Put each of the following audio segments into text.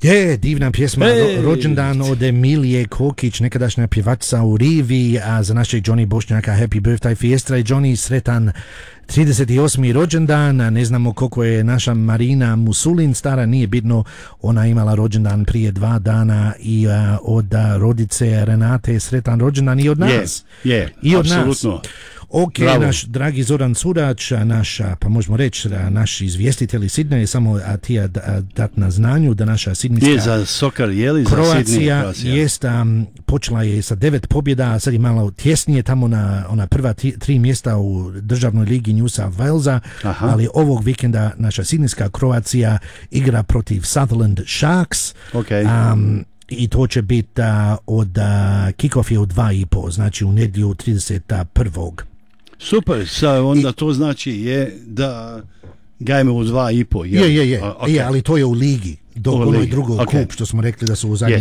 Je, divna pjesma, rođendan od Emilije Kokić, nekadašnja pjevačica u Rivi, a za našeg Johnny Bošnjaka happy birthday fiesta i Johnny sretan 38. rođendan. Ne znamo koliko je naša Marina Musulin stara, nije bitno, ona imala rođendan prije 2 dana i od rodice Renate sretan rođendan i od nas. I od apsolutno. Nas. Ok, bravo. Naš dragi Zoran Surač, pa možemo reći, naš izvjestitelj iz Sidneja, samo ti dat na znanju da naša sidnijska za sokar, Kroacija jest, počela je sa 9 pobjeda, a sad je malo tjesnije tamo na ona prva 3 mjesta u državnoj ligi New South Walesa, ali ovog vikenda naša sidnijska Kroacija igra protiv Sutherland Sharks. I to će biti od kick-off je u 2:30, znači u nedjelju 31. Super, onda to znači je da gajme u 2:30. Je, ali to je u ligi. Dok ono je drugo kup, što smo rekli da su u zadnji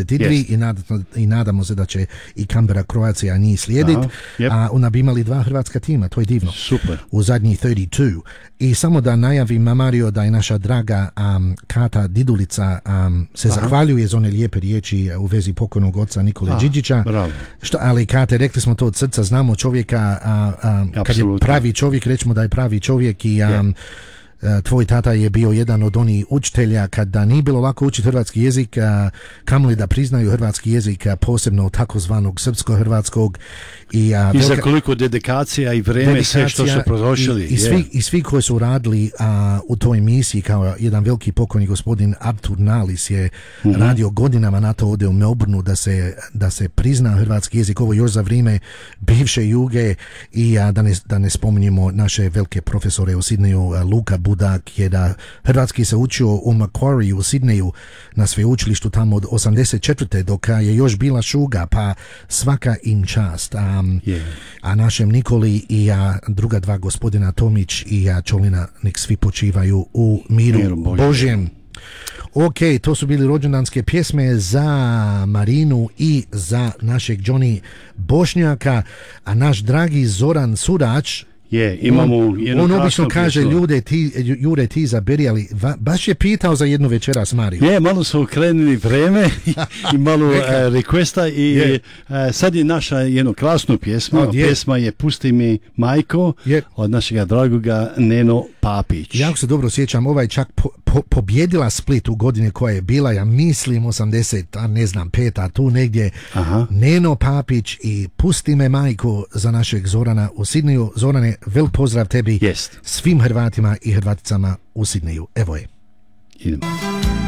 33 i nadamo se da će i Canberra Kroacija njih slijediti. A ona bi imali 2 hrvatska tima, to je divno. Super. U zadnji 32. I samo da najavim, Mario, da je naša draga Kata Didulica se zahvaljuje za one lijepe riječi u vezi pokojnog oca Nikole Điđića. Ali Kate, rekli smo to od srca, znamo čovjeka, kad je pravi čovjek, rećemo da je pravi čovjek i tvoj tata je bio jedan od onih učitelja kada nije bilo lako učiti hrvatski jezik, kamoli da priznaju hrvatski jezik, posebno takozvanog srpsko-hrvatskog. I za koliko dedikacija i vreme, sve što su prošli. I svi koji su radili u toj misiji, kao jedan veliki pokojni gospodin Artur Nalis je radio godinama na to ovdje u Melbourneu da se prizna hrvatski jezik, ovo još za vrijeme bivše Juge, i da ne spominjemo naše velike profesore u Sidneju, Luka Budak je da hrvatski se učio u Macquarie u Sidneju na sveučilištu tamo od 84. dok je još bila šuga, pa svaka im čast. A našem Nikoli i druga 2 gospodina Tomić i Čolina, nek svi počivaju u miru Božjem. Ok, to su bili rođendanske pjesme za Marinu i za našeg Johnny Bošnjaka, a naš dragi Zoran Surač, imamo on obično kaže Jure ti izaberi, ali baš je pitao za jednu večeras, Mario. Malo su okrenuli vreme i malo requesta i sad je naša jedno krasno pjesma. Pjesma je Pusti mi majko od našega dragoga Neno Papić. Ja se dobro sjećam, ovaj čak pobjedila Split u godine koja je bila, ja mislim 80, ne znam, 5, tu negdje. Neno Papić i Pusti me majko za našeg Zorana u Sidneju. Zorane, velik pozdrav tebi, svim Hrvatima i Hrvaticama u Sidneju. Evo je. Idemo.